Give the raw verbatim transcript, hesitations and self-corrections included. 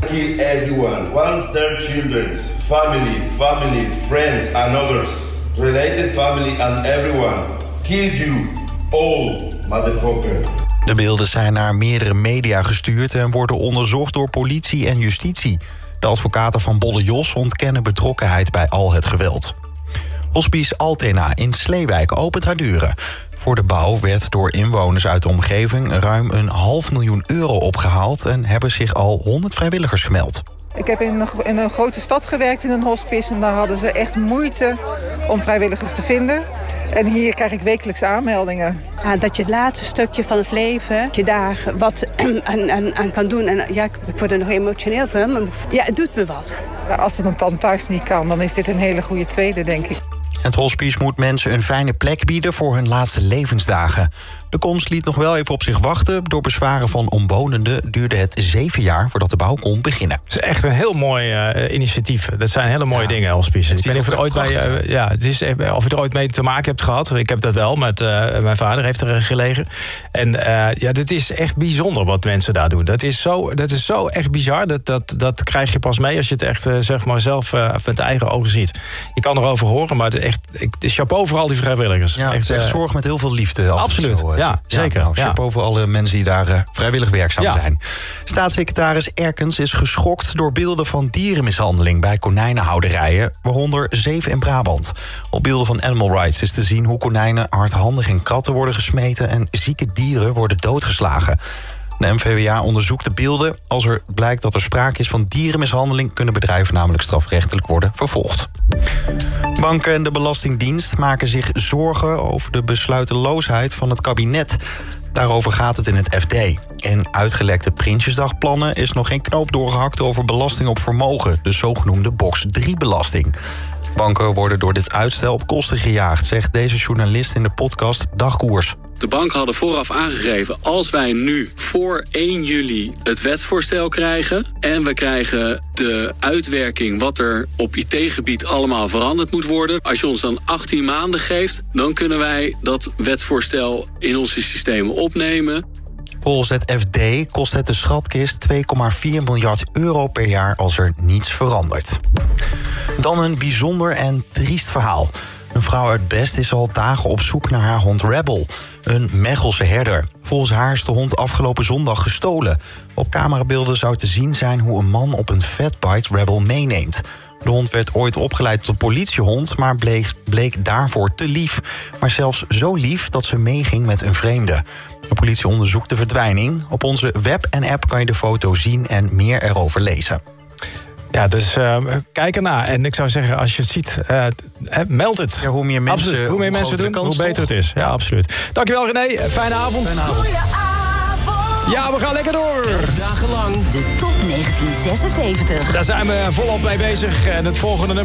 Kill everyone, once their children, family, family, friends and others, related family and everyone. Kill you all, motherfucker. De beelden zijn naar meerdere media gestuurd en worden onderzocht door politie en justitie. De advocaten van Bolle Jos ontkennen betrokkenheid bij al het geweld. Hospice Altena in Sleewijk opent haar deuren. Voor de bouw werd door inwoners uit de omgeving ruim een half miljoen euro opgehaald en hebben zich al honderd vrijwilligers gemeld. Ik heb in een, in een grote stad gewerkt in een hospice en daar hadden ze echt moeite om vrijwilligers te vinden. En hier krijg ik wekelijks aanmeldingen. Ja, dat je het laatste stukje van het leven, dat je daar wat aan, aan, aan kan doen. En ja, ik word er nog emotioneel van, maar ja, het doet me wat. Als het dan thuis niet kan, dan is dit een hele goede tweede, denk ik. Het hospice moet mensen een fijne plek bieden voor hun laatste levensdagen. De komst liet nog wel even op zich wachten. Door bezwaren van omwonenden duurde het zeven jaar voordat de bouw kon beginnen. Het is echt een heel mooi uh, initiatief. Dat zijn hele mooie ja, dingen, hospice. Ik weet niet of, er ooit bij, uh, ja, het is, of je er ooit mee te maken hebt gehad. Ik heb dat wel, met uh, mijn vader heeft er gelegen. En uh, ja, dit is echt bijzonder wat mensen daar doen. Dat is zo, dat is zo echt bizar. Dat, dat, dat krijg je pas mee als je het echt uh, zeg maar zelf uh, met eigen ogen ziet. Je kan erover horen, maar het echt, ik, chapeau voor al die vrijwilligers. Ja, het is echt uh, zorg met heel veel liefde. Absoluut, zo, uh, ja, zeker. Ja, nou, chapeau ja. voor alle mensen die daar uh, vrijwillig werkzaam ja. zijn. Staatssecretaris Erkens is geschokt door beelden van dierenmishandeling bij konijnenhouderijen, waaronder zeven in Brabant. Op beelden van Animal Rights is te zien hoe konijnen hardhandig in kratten worden gesmeten en zieke dieren worden doodgeslagen. De N V W A onderzoekt de beelden. Als er blijkt dat er sprake is van dierenmishandeling, kunnen bedrijven namelijk strafrechtelijk worden vervolgd. Banken en de Belastingdienst maken zich zorgen over de besluiteloosheid van het kabinet. Daarover gaat het in het F D. In uitgelekte Prinsjesdagplannen is nog geen knoop doorgehakt over belasting op vermogen, de zogenoemde box drie belasting. Banken worden door dit uitstel op kosten gejaagd, zegt deze journalist in de podcast Dagkoers. De banken hadden vooraf aangegeven, als wij nu voor één juli het wetsvoorstel krijgen en we krijgen de uitwerking wat er op I T-gebied allemaal veranderd moet worden. Als je ons dan achttien maanden geeft, dan kunnen wij dat wetsvoorstel in onze systemen opnemen. Volgens het F D kost het de schatkist twee komma vier miljard euro per jaar als er niets verandert. Dan een bijzonder en triest verhaal. Een vrouw uit Best is al dagen op zoek naar haar hond Rebel, een Mechelse herder. Volgens haar is de hond afgelopen zondag gestolen. Op camerabeelden zou te zien zijn hoe een man op een fatbike Rebel meeneemt. De hond werd ooit opgeleid tot een politiehond, maar bleek, bleek daarvoor te lief. Maar zelfs zo lief dat ze meeging met een vreemde. De politie onderzoekt de verdwijning. Op onze web en app kan je de foto zien en meer erover lezen. Ja, dus uh, kijk ernaar. En ik zou zeggen, als je het ziet, uh, meld het. Ja, hoe meer mensen, absoluut. Hoe meer hoe mensen doen, kans, hoe beter toch? het is. Ja, ja, absoluut. Dankjewel René. Fijne avond. Fijne avond. Ja, we gaan lekker door. Dagenlang de top negentien zesenzeventig. Daar zijn we volop mee bezig. En het volgende nummer